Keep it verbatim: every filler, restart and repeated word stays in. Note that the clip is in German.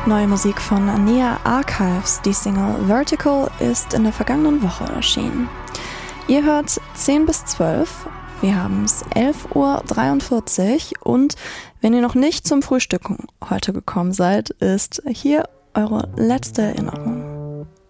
Neue Musik von Nia Archives. Die Single Vertical ist in der vergangenen Woche erschienen. Ihr hört zehn bis zwölf. Wir haben es elf Uhr dreiundvierzig und wenn ihr noch nicht zum Frühstücken heute gekommen seid, ist hier eure letzte Erinnerung.